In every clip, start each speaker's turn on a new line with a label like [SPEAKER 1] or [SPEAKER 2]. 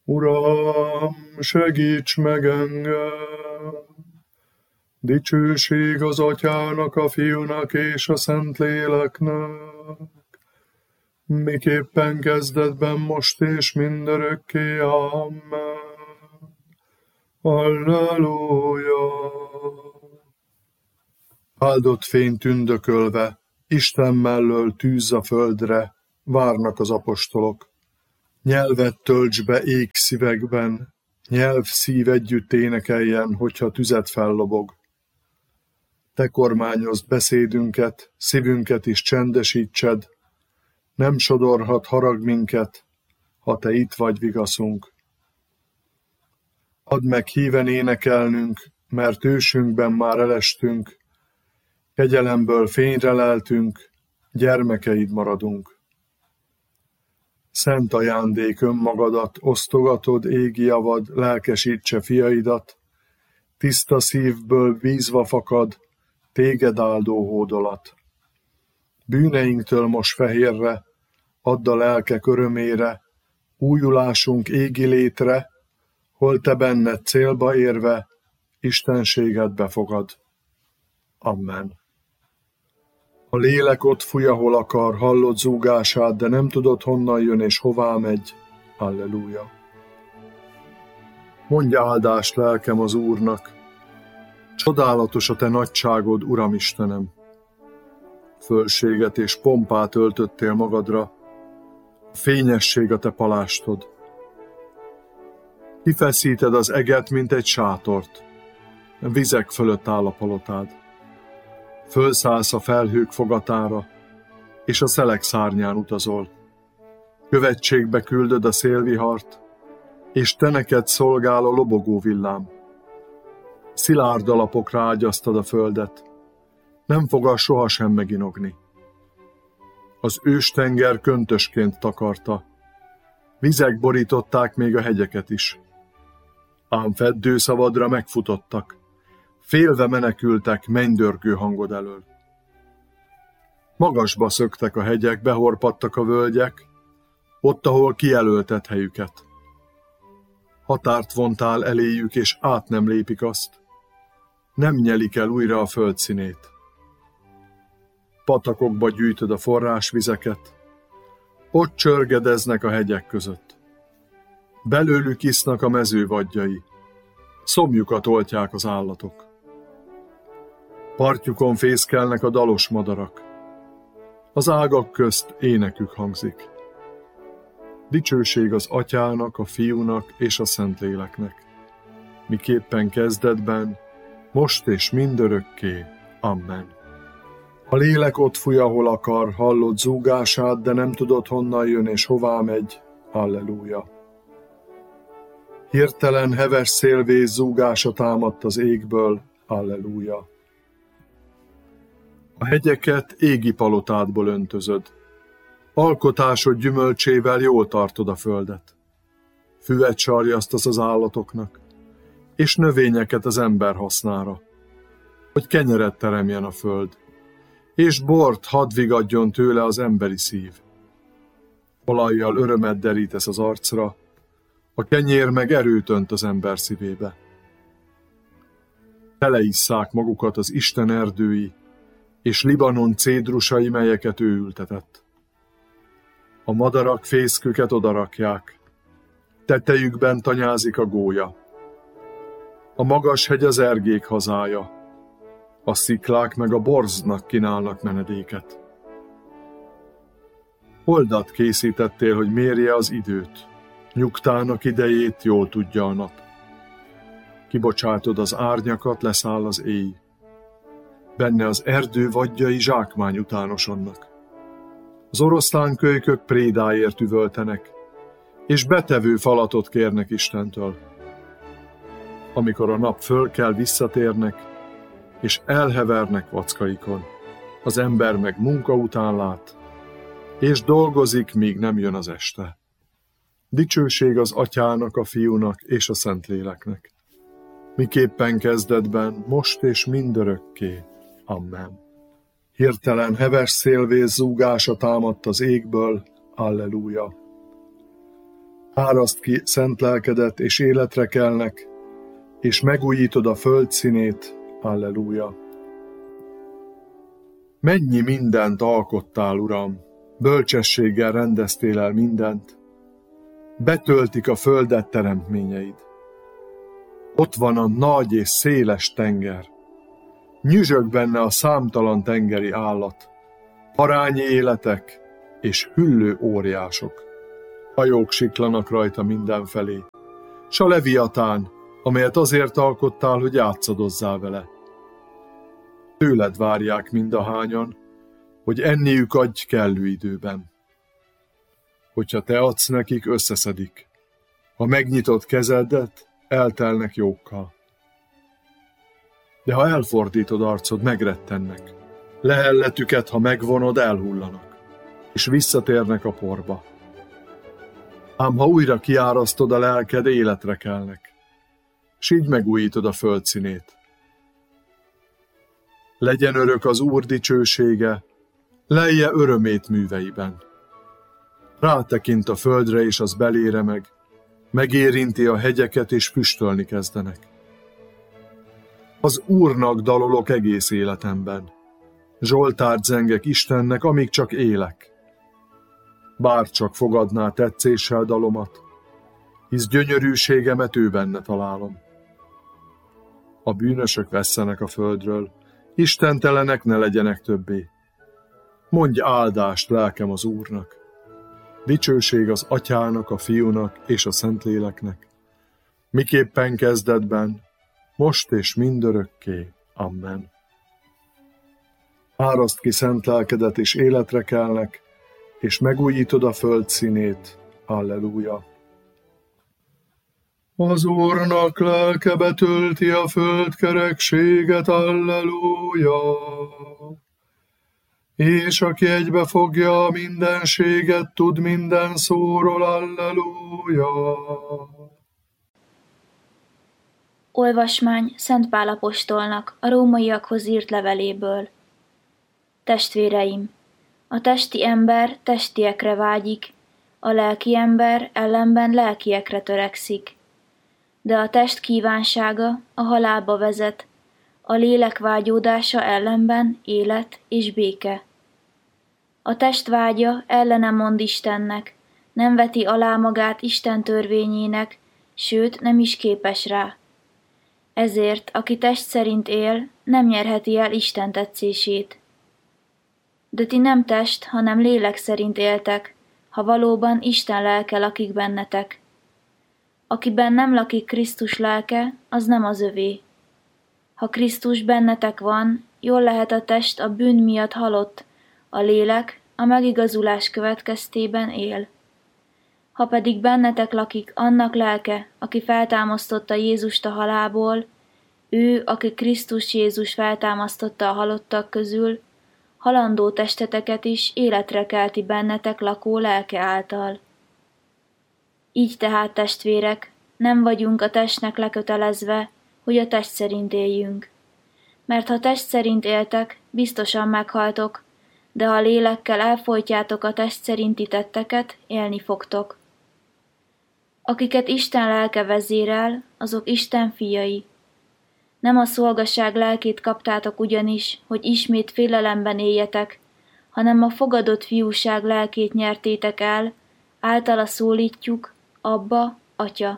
[SPEAKER 1] Uram, segíts meg engem! Dicsőség az Atyának, a Fiúnak és a Szentléleknek, miképpen kezdetben, most és mindörökké. Amen. Halleluja! Áldott fény tündökölve, Isten mellől tűz a földre, várnak az apostolok. Nyelvet tölts be égszívekben, nyelv-szív együtt énekeljen, hogyha tüzet fellobog. Te kormányozd beszédünket, szívünket is csendesítsed, nem sodorhat harag minket, ha te itt vagy vigaszunk. Add meg híven énekelnünk, mert ősünkben már elestünk, kegyelemből fényre leltünk, gyermekeid maradunk. Szent ajándék önmagadat, osztogatod égi javad, lelkesítse fiaidat, tiszta szívből bízva fakad, téged áldó hódolat. Bűneinktől most fehérre, add a lelkek örömére, újulásunk égi létre, hol te benned célba érve, istenséged befogad. Amen. A lélek ott fúj, ahol akar, hallod zúgását, de nem tudod, honnan jön és hová megy. Alleluja. Mondj áldást lelkem az Úrnak, csodálatos a te nagyságod, Uram Istenem. Fölséget és pompát öltöttél magadra, a fényesség a te palástod. Kifeszíted az eget, mint egy sátort, vizek fölött áll a palotád. Fölszállsz a felhők fogatára, és a szelek szárnyán utazol. Követségbe küldöd a szélvihart, és te neked szolgál a lobogó villám. Szilárd alapokra ágyaztad a földet, nem fog sohasem meginogni. Az őstenger köntösként takarta, vizek borították még a hegyeket is. Ám feddőszavadra megfutottak, félve menekültek mennydörgő hangod elől. Magasba szöktek a hegyek, behorpadtak a völgyek, ott, ahol kijelölted helyüket. Határt vontál eléjük, és át nem lépik azt, nem nyelik el újra a föld színét. Patakokba gyűjtöd a forrásvizeket, ott csörgedeznek a hegyek között. Belőlük isznak a mező vadjai, szomjukat oltják az állatok. Partjukon fészkelnek a dalos madarak, az ágak közt énekük hangzik. Dicsőség az Atyának, a Fiúnak és a Szentléleknek, miképpen kezdetben, most és mindörökké. Amen. A lélek ott fúj, ahol akar, hallod zúgását, de nem tudod, honnan jön és hová megy. Alleluja. Hirtelen heves szélvész zúgása támadt az égből. Alleluja. A hegyeket égi palotádból öntözöd. Alkotásod gyümölcsével jól tartod a földet. Füvet sarjasztasz az állatoknak, és növényeket az ember hasznára, hogy kenyeret teremjen a föld, és bort hadd vigadjon tőle az emberi szív. Olajjal örömet derítesz az arcra, a kenyér meg erőt önt az ember szívébe. Teleisszák magukat az Isten erdői, és Libanon cédrusai, melyeket ő ültetett. A madarak fészküket odarakják, tetejükben tanyázik a gólya. A magas hegy az ergék hazája, a sziklák meg a borznak kínálnak menedéket. Holdat készítettél, hogy mérje az időt, nyugtának idejét jól tudja a nap. Kibocsátod az árnyakat, leszáll az éj. Benne az erdő vadjai zsákmány utánosodnak. Az oroszlánkölykök prédáért üvöltenek, és betevő falatot kérnek Istentől. Amikor a nap fölkel, visszatérnek, és elhevernek vackaikon. Az ember meg munka után lát, és dolgozik, míg nem jön az este. Dicsőség az Atyának, a Fiúnak és a Szentléleknek, miképpen kezdetben, most és mindörökké. Amen. Hirtelen heves szélvész zúgása támadt az égből. Alleluja. Áraszt ki szent lelkedet, és életre kelnek, és megújítod a föld színét. Halleluja! Mennyi mindent alkottál, Uram! Bölcsességgel rendeztél el mindent. Betöltik a földet teremtményeid. Ott van a nagy és széles tenger. Nyüzsög benne a számtalan tengeri állat, parányi életek és hüllő óriások. Hajók siklanak rajta mindenfelé, s a leviatán, amelyet azért alkottál, hogy játszadozzál vele. Tőled várják mindahányan, hogy enniük adj kellő időben. Hogyha te adsz nekik, összeszedik. Ha megnyitod kezedet, eltelnek jókkal. De ha elfordítod arcod, megrettennek. Lehelletüket, ha megvonod, elhullanak, és visszatérnek a porba. Ám ha újra kiárasztod a lelked, életre kelnek, s így megújítod a föld színét. Legyen örök az Úr dicsősége, lelje örömét műveiben. Rátekint a földre, és az belére megérinti a hegyeket, és füstölni kezdenek. Az Úrnak dalolok egész életemben. Zsoltárt zengek Istennek, amíg csak élek. Bár csak fogadná tetszéssel dalomat, hisz gyönyörűségemet ő benne találom. A bűnösök vesszenek a földről, istentelenek ne legyenek többé. Mondj áldást, lelkem, az Úrnak. Dicsőség az Atyának, a Fiúnak és a Szentléleknek, miképpen kezdetben, most és mindörökké. Amen. Áraszt ki szent lelkedet, és életre kelnek, és megújítod a föld színét. Halleluja! Az Úrnak lelke betölti a föld kerekséget. Halleluja! És aki egybefogja a mindenséget, tud minden szóról. Halleluja!
[SPEAKER 2] Olvasmány Szent Pál apostolnak a rómaiakhoz írt leveléből. Testvéreim, a testi ember testiekre vágyik, a lelki ember ellenben lelkiekre törekszik. De a test kívánsága a halálba vezet, a lélek vágyódása ellenben élet és béke. A test vágya ellene mond Istennek, nem veti alá magát Isten törvényének, sőt nem is képes rá. Ezért, aki test szerint él, nem nyerheti el Isten tetszését. De ti nem test, hanem lélek szerint éltek, ha valóban Isten lelke lakik bennetek. Akiben nem lakik Krisztus lelke, az nem az övé. Ha Krisztus bennetek van, jól lehet a test a bűn miatt halott, a lélek a megigazulás következtében él. Ha pedig bennetek lakik annak lelke, aki feltámasztotta Jézust a halálból, ő, aki Krisztus Jézus feltámasztotta a halottak közül, halandó testeteket is életre kelti bennetek lakó lelke által. Így tehát, testvérek, nem vagyunk a testnek lekötelezve, hogy a test szerint éljünk. Mert ha test szerint éltek, biztosan meghaltok, de ha lélekkel elfojtjátok a test szerinti tetteket, élni fogtok. Akiket Isten lelke vezérel, azok Isten fiai. Nem a szolgaság lelkét kaptátok ugyanis, hogy ismét félelemben éljetek, hanem a fogadott fiúság lelkét nyertétek el, általa szólítjuk, Abba, Atya.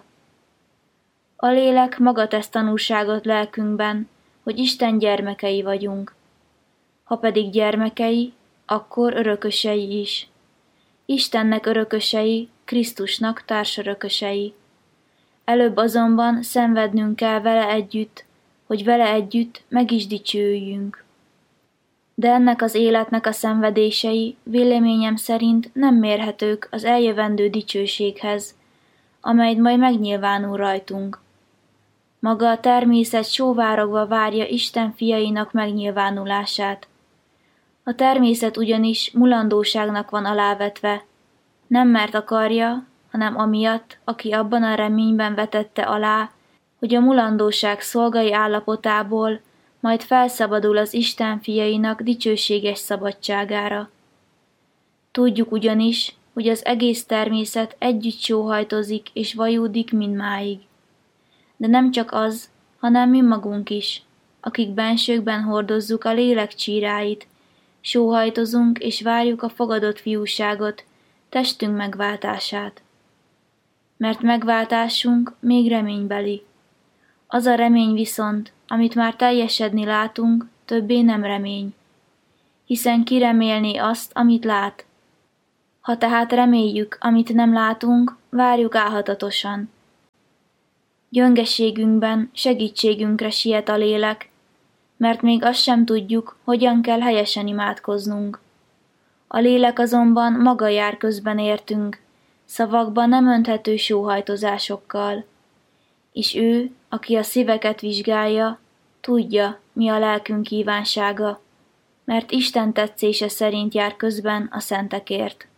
[SPEAKER 2] A lélek maga tesz tanúságot lelkünkben, hogy Isten gyermekei vagyunk. Ha pedig gyermekei, akkor örökösei is. Istennek örökösei, Krisztusnak társörökösei. Előbb azonban szenvednünk kell vele együtt, hogy vele együtt meg is dicsőjünk. De ennek az életnek a szenvedései véleményem szerint nem mérhetők az eljövendő dicsőséghez, amelyet majd megnyilvánul rajtunk. Maga a természet sóvárogva várja Isten fiainak megnyilvánulását. A természet ugyanis mulandóságnak van alávetve, nem mert akarja, hanem amiatt, aki abban a reményben vetette alá, hogy a mulandóság szolgai állapotából majd felszabadul az Isten fiainak dicsőséges szabadságára. Tudjuk ugyanis, hogy az egész természet együtt sóhajtozik és vajúdik mindmáig. De nem csak az, hanem mi magunk is, akik bensőkben hordozzuk a lélek csíráit, sóhajtozunk és várjuk a fogadott fiúságot, testünk megváltását. Mert megváltásunk még reménybeli. Az a remény viszont, amit már teljesedni látunk, többé nem remény. Hiszen ki remélné azt, amit lát? Ha tehát reméljük, amit nem látunk, várjuk álhatatosan. Gyöngeségünkben segítségünkre siet a lélek, mert még azt sem tudjuk, hogyan kell helyesen imádkoznunk. A lélek azonban maga jár közben értünk, szavakban nem önthető sóhajtozásokkal. És ő, aki a szíveket vizsgálja, tudja, mi a lelkünk kívánsága, mert Isten tetszése szerint jár közben a szentekért.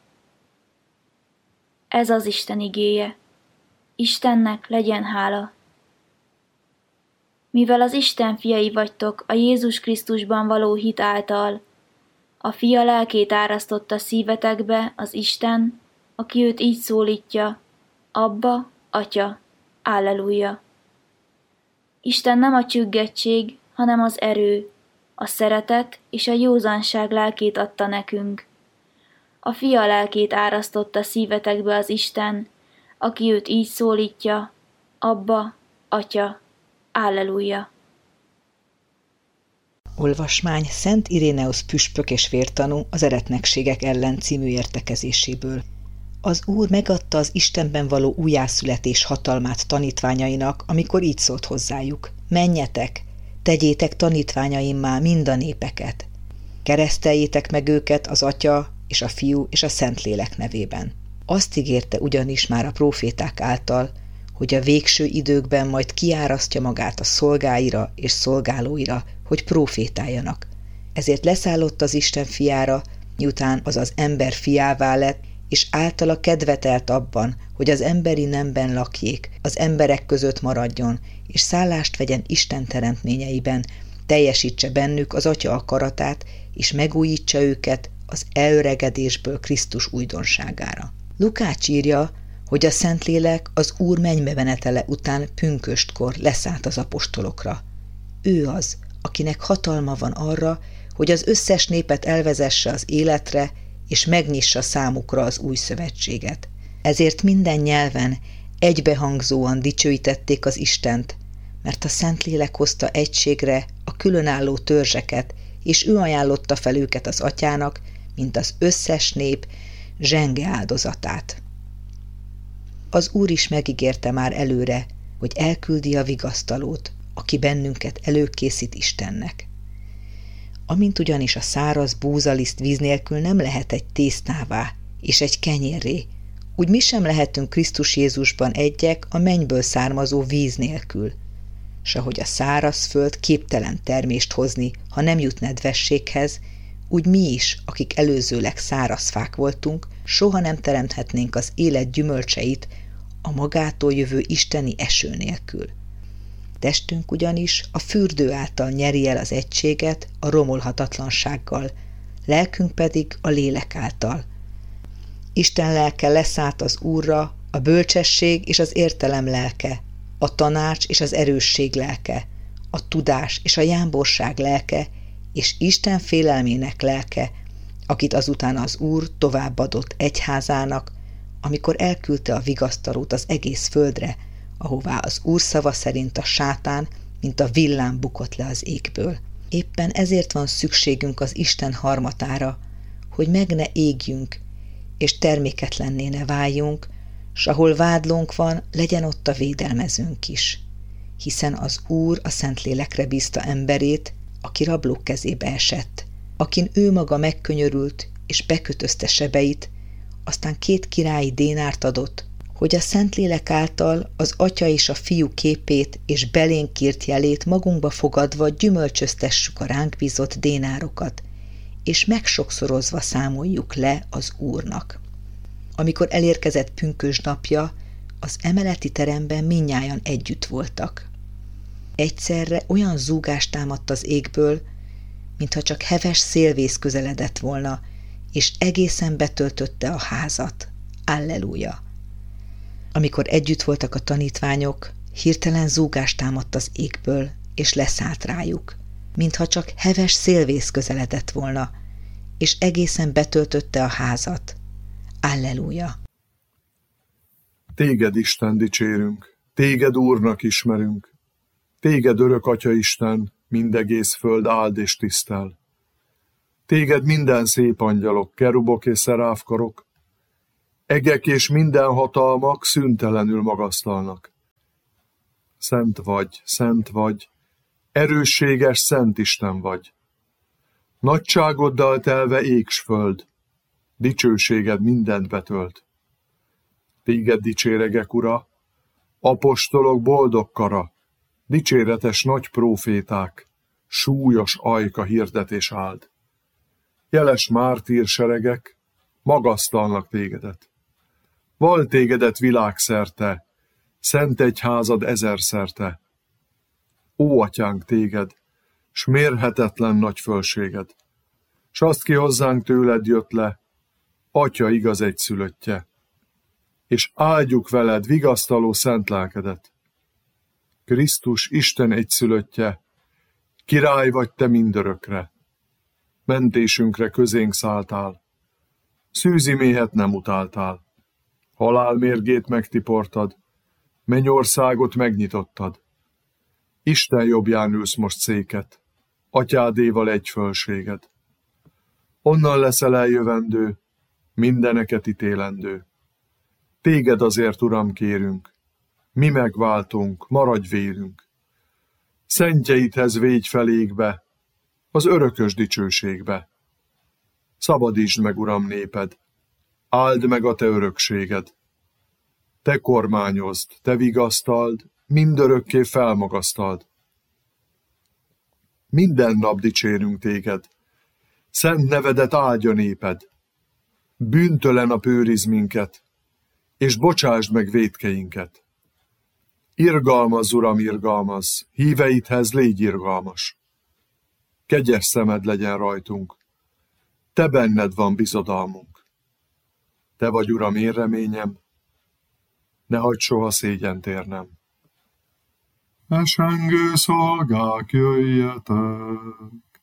[SPEAKER 2] Ez az Isten igéje. Istennek legyen hála. Mivel az Isten fiai vagytok a Jézus Krisztusban való hit által, a Fia lelkét árasztotta szívetekbe az Isten, aki őt így szólítja, Abba, Atya, Alleluja. Isten nem a csüggettség, hanem az erő, a szeretet és a józanság lelkét adta nekünk. A Fia lelkét árasztotta szívetekbe az Isten, aki őt így szólítja, Abba, Atya, Alleluja.
[SPEAKER 3] Olvasmány Szent Iréneusz püspök és vértanú az Eretnekségek ellen című értekezéséből. Az Úr megadta az Istenben való újjászületés hatalmát tanítványainak, amikor így szólt hozzájuk: menjetek, tegyétek tanítványaimmá mind a népeket. Kereszteljétek meg őket az Atya és a Fiú és a Szentlélek nevében. Azt ígérte ugyanis már a próféták által, hogy a végső időkben majd kiárasztja magát a szolgáira és szolgálóira, hogy prófétáljanak. Ezért leszállott az Isten fiára, miután az ember fiává lett, és általa kedvetelt abban, hogy az emberi nemben lakjék, az emberek között maradjon, és szállást vegyen Isten teremtményeiben, teljesítse bennük az Atya akaratát, és megújítsa őket az elöregedésből Krisztus újdonságára. Lukács írja, hogy a Szentlélek az Úr mennybemenetele után pünköstkor leszállt az apostolokra. Ő az, akinek hatalma van arra, hogy az összes népet elvezesse az életre, és megnyissa számukra az új szövetséget. Ezért minden nyelven egybehangzóan dicsőítették az Istent, mert a Szentlélek hozta egységre a különálló törzseket, és ő ajánlotta fel őket az Atyának, mint az összes nép zsenge áldozatát. Az Úr is megígérte már előre, hogy elküldi a vigasztalót, aki bennünket előkészít Istennek. Amint ugyanis a száraz búzaliszt víz nélkül nem lehet egy tésztává és egy kenyérré, úgy mi sem lehetünk Krisztus Jézusban egyek a mennyből származó víz nélkül, s ahogy a száraz föld képtelen termést hozni, ha nem jut nedvességhez, úgy mi is, akik előzőleg száraz fák voltunk, soha nem teremthetnénk az élet gyümölcseit a magától jövő isteni eső nélkül. Testünk ugyanis a fürdő által nyeri el az egységet a romolhatatlansággal, lelkünk pedig a lélek által. Isten lelke leszállt az Úrra, a bölcsesség és az értelem lelke, a tanács és az erősség lelke, a tudás és a jámborság lelke, és Isten félelmének lelke, akit azután az Úr továbbadott egyházának, amikor elküldte a vigasztalót az egész földre, ahová az Úr szava szerint a sátán, mint a villám bukott le az égből. Éppen ezért van szükségünk az Isten harmatára, hogy meg ne égjünk, és terméketlenné ne váljunk, s ahol vádlónk van, legyen ott a védelmezőnk is. Hiszen az Úr a Szentlélekre bízta emberét, aki rablók kezébe esett, akin ő maga megkönyörült, és bekötözte sebeit, aztán 2 királyi dénárt adott, hogy a Szentlélek által az Atya és a Fiú képét és belénk írt jelét magunkba fogadva gyümölcsöztessük a ránk bízott dénárokat, és megsokszorozva számoljuk le az Úrnak. Amikor elérkezett pünkösd napja, az emeleti teremben mindnyájan együtt voltak. Egyszerre olyan zúgás támadt az égből, mintha csak heves szélvész közeledett volna, és egészen betöltötte a házat. Alleluja! Amikor együtt voltak a tanítványok, hirtelen zúgás támadt az égből, és leszállt rájuk, mintha csak heves szélvész közeledett volna, és egészen betöltötte a házat. Alleluja!
[SPEAKER 1] Téged, Isten, dicsérünk, téged Úrnak ismerünk, téged örök Atya Isten, mindegész föld áld és tisztel. Téged minden szép angyalok, kerubok és szeráfkarok, egek és minden hatalmak szüntelenül magasztalnak. Szent vagy, erősséges Szent Isten vagy. Nagyságoddal telve ég s föld, dicsőséged mindent betölt. Téged dicséregek, Ura, apostolok boldog kara, dicséretes nagy próféták, súlyos ajka hirdetés áld. Jeles mártír seregek magasztalnak tégedet. Val tégedet világszerte, szent egyházad ezerszerte. Ó, Atyánk, téged, s mérhetetlen nagy fölséged, s azt ki hozzánk tőled jött le, Atya igaz egyszülöttje, és áldjuk veled vigasztaló szent lelkedet. Krisztus Isten egyszülöttje, király vagy te mindörökre, mentésünkre közénk szálltál, szűzi méhet nem utáltál, halál mérgét megtiportad, mennyországot megnyitottad. Isten jobbján ülsz most széket, Atyádéval egy fölséged. Onnan leszel eljövendő, mindeneket ítélendő. Téged azért, Uram, kérünk, mi megváltunk, maradj vérünk. Szentjeidhez végy felégbe, az örökös dicsőségbe. Szabadítsd meg, Uram, néped, áld meg a te örökséged. Te kormányozd, te vigasztald, mindörökké felmagasztald. Minden nap dicsérünk téged, szent nevedet áldja néped. Bűntől a nap őriz minket, és bocsásd meg vétkeinket. Irgalmazz, Uram, irgalmazz, híveidhez légy irgalmas. Kegyes szemed legyen rajtunk, te benned van bizodalmunk. Te vagy, Uram, én reményem, ne hagyd soha szégyent érnem. Esengő szolgák, jöjjetek!